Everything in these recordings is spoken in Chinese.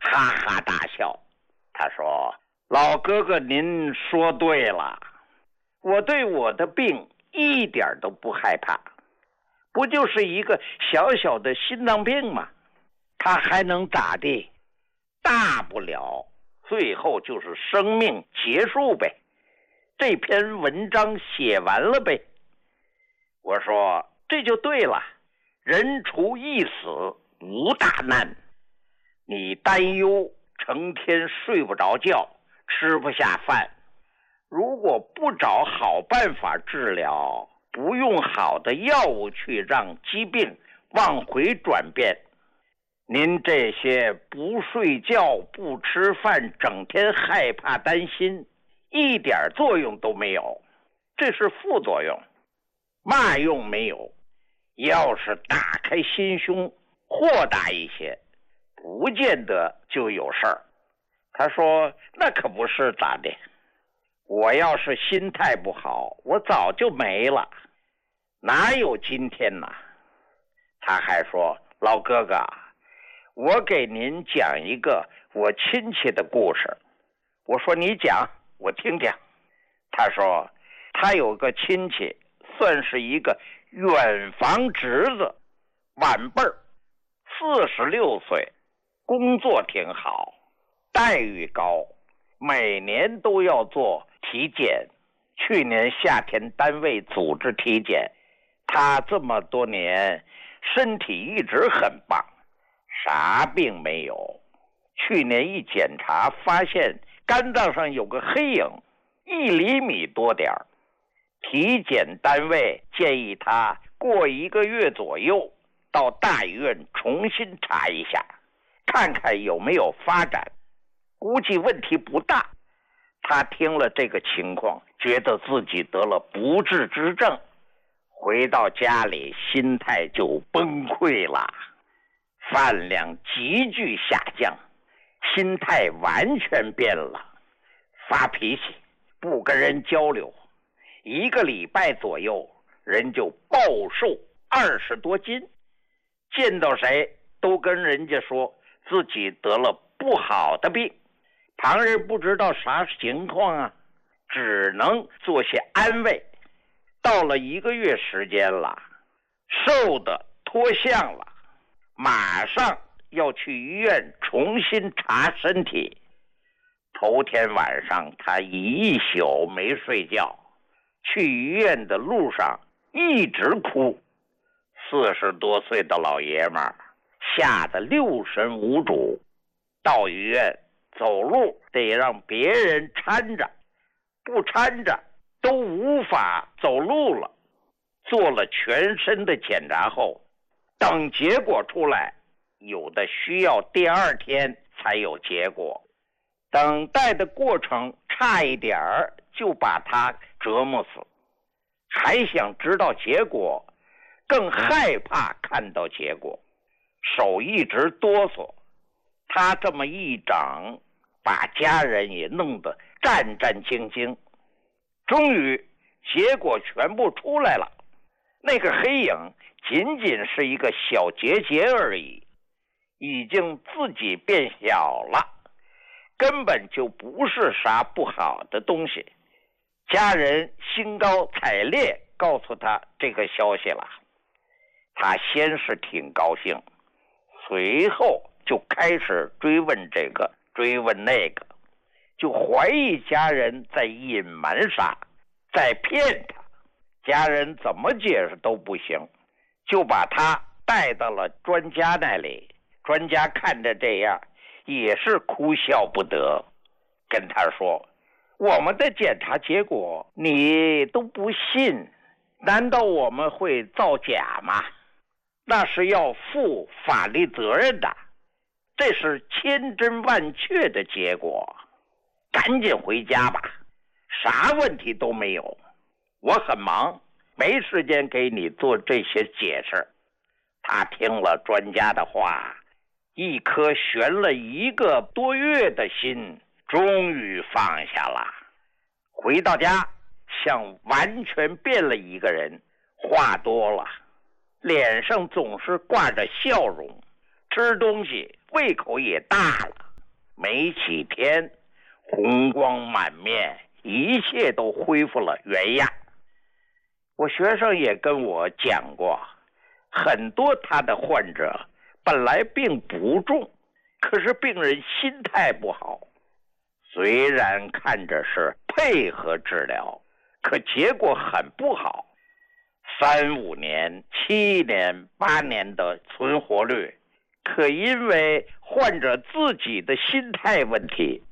哈哈大笑。他说：老哥哥您说对了，我对我的病一点都不害怕，不就是一个小小的心脏病吗？他还能咋地？大不了最后就是生命结束呗，这篇文章写完了呗。我说这就对了，人除一死无大难。你担忧成天睡不着觉，吃不下饭，如果不找好办法治疗，不用好的药物去让疾病往回转变，您这些不睡觉不吃饭整天害怕担心，一点作用都没有，这是副作用，嘛用没有。要是打开心胸豁达一些，不见得就有事儿。他说那可不是咋的，我要是心态不好，我早就没了，哪有今天呢？他还说老哥哥，我给您讲一个我亲戚的故事。我说你讲我听听。他说他有个亲戚，算是一个远房侄子，晚辈儿，46岁，工作挺好，待遇高，每年都要做体检。去年夏天单位组织体检，他这么多年身体一直很棒，啥病没有。去年一检查发现肝脏上有个黑影，1厘米多点儿。体检单位建议他过1个月左右到大医院重新查一下，看看有没有发展，估计问题不大。他听了这个情况，觉得自己得了不治之症，回到家里心态就崩溃了，饭量急剧下降，心态完全变了，发脾气，不跟人交流，1个礼拜左右人就暴瘦20多斤，见到谁都跟人家说自己得了不好的病，旁人不知道啥情况啊，只能做些安慰。到了1个月时间了，瘦的脱相了，马上要去医院重新查身体。头天晚上他一宿没睡觉，去医院的路上一直哭。40多岁的老爷们儿吓得六神无主，到医院走路得让别人搀着，不搀着都无法走路了。做了全身的检查后，等结果出来，有的需要第2天才有结果，等待的过程差一点儿就把他折磨死，还想知道结果，更害怕看到结果，手一直哆嗦。他这么一整，把家人也弄得战战兢兢。终于结果全部出来了，那个黑影仅仅是一个小结节而已，已经自己变小了，根本就不是啥不好的东西。家人兴高采烈告诉他这个消息了，他先是挺高兴，随后就开始追问这个追问那个，就怀疑家人在隐瞒啥，在骗他。家人怎么解释都不行，就把他带到了专家那里。专家看着这样也是哭笑不得，跟他说，我们的检查结果你都不信，难道我们会造假吗？那是要负法律责任的，这是千真万确的结果，赶紧回家吧，啥问题都没有，我很忙，没时间给你做这些解释。他听了专家的话，一颗悬了1个多月的心终于放下了。回到家像完全变了一个人，话多了，脸上总是挂着笑容，吃东西胃口也大了， 没几天，红光满面，一切都恢复了原样。我学生也跟我讲过，很多他的患者本来病不重，可是病人心态不好，虽然看着是配合治疗，可结果很不好，3、5年、7年、8年的存活率，可因为患者自己的心态问题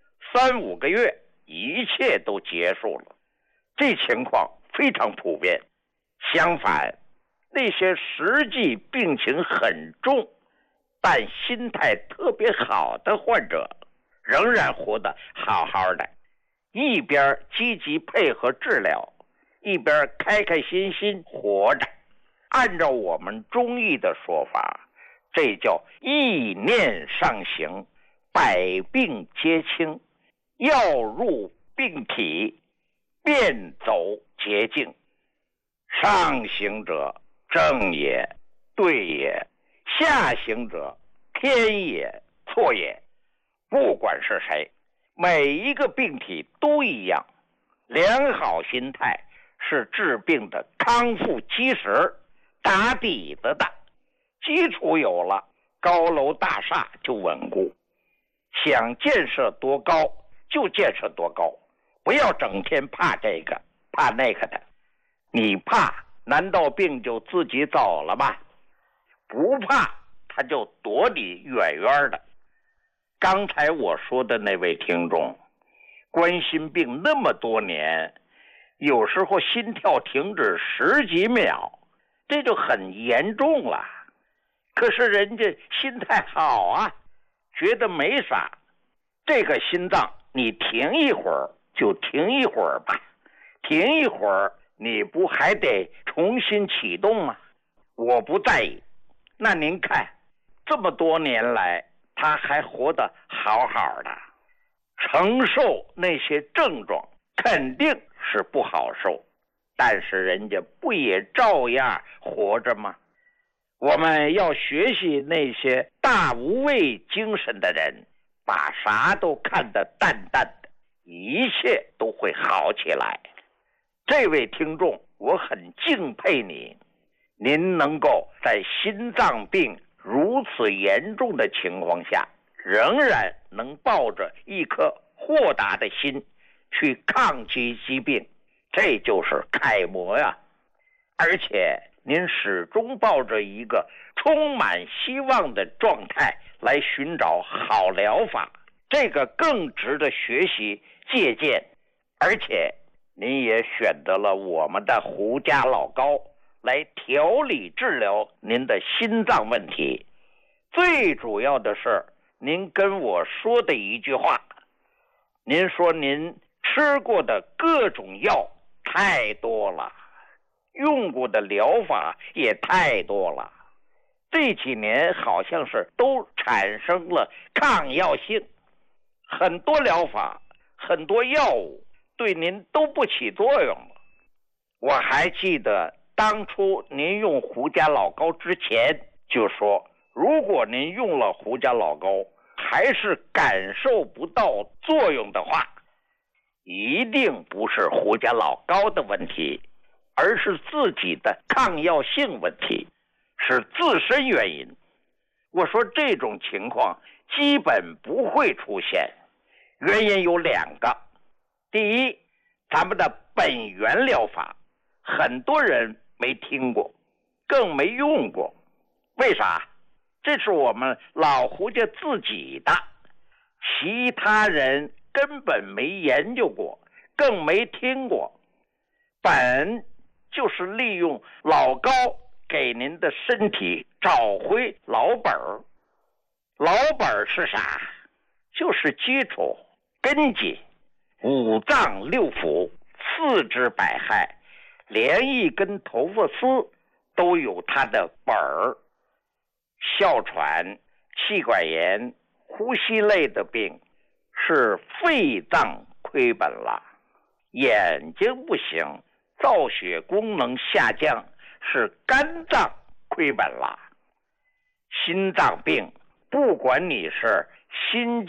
，3、5个月一切都结束了。这情况非常普遍。相反，那些实际病情很重但心态特别好的患者，仍然活得好好的，一边积极配合治疗，一边开开心心活着。按照我们中医的说法，这叫意念上行，百病皆清，药入病体，便走捷径。上行者正也，对也；下行者偏也，错也。不管是谁，每一个病体都一样。良好心态是治病的康复基石，打底子的。基础有了，高楼大厦就稳固。想建设多高就建设多高，不要整天怕这个怕那个的。你怕，难道病就自己走了吗？不怕，他就躲你远远的。刚才我说的那位听众，冠心病那么多年，有时候心跳停止10几秒，这就很严重了。可是人家心态好啊，觉得没啥。这个心脏你停一会儿就停一会儿吧，停一会儿你不还得重新启动吗？我不在意。那您看，这么多年来他还活得好好的，承受那些症状肯定是不好受，但是人家不也照样活着吗？我们要学习那些大无畏精神的人，把啥都看得淡淡的，一切都会好起来。这位听众，我很敬佩你，您能够在心脏病如此严重的情况下，仍然能抱着一颗豁达的心去抗击疾病，这就是楷模呀。而且您始终抱着一个充满希望的状态来寻找好疗法，这个更值得学习借鉴。而且您也选择了我们的胡家老高来调理治疗您的心脏问题。最主要的是您跟我说的一句话，您说您吃过的各种药太多了，用过的疗法也太多了，这几年好像是都产生了抗药性，很多疗法很多药物对您都不起作用了。我还记得当初您用胡家老高之前就说，如果您用了胡家老高还是感受不到作用的话，一定不是胡家老高的问题，而是自己的抗药性问题，是自身原因。我说这种情况基本不会出现，原因有2个。第一，咱们的本源疗法很多人没听过，更没用过。为啥？这是我们老胡家自己的，其他人根本没研究过，更没听过。本就是利用老高给您的身体找回老本儿。老本儿是啥？就是基础根基，5脏6腑、4肢百骸，连一根头发丝都有它的本儿。哮喘、气管炎、呼吸类的病是肺脏亏本了，眼睛不行，造血功能下降是肝脏亏本了。心脏病，不管你是心